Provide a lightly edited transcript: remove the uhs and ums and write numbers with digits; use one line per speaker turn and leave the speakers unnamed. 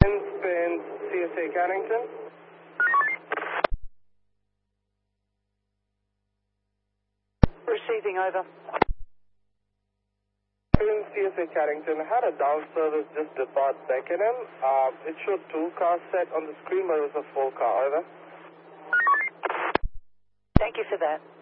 Spin CSA Carrington.
Receiving over.
Spin CSA Carrington. I had a down service just depart Beckenham. It showed 2 cars set on the screen, but it was a 4 car. Over.
Thank you for that.